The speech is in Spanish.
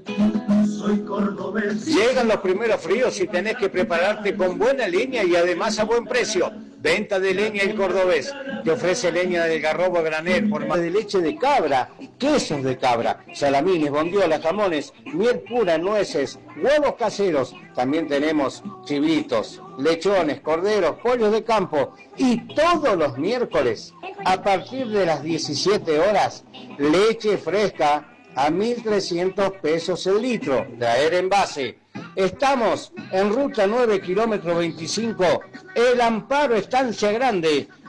Soy cordobés. Llegan los primeros fríos y tenés que prepararte con buena leña y además a buen precio. Venta de leña El Cordobés. Te ofrece leña del garrobo a granel, por más de leche de cabra, quesos de cabra, salamines, bondiolas, jamones, miel pura, nueces, huevos caseros. También tenemos chivitos, lechones, corderos, pollos de campo. Y todos los miércoles, a partir de las 17 horas, leche fresca a 1.300 pesos el litro, traer envase. Estamos en ruta 9, kilómetro 25, El Amparo, Estancia Grande,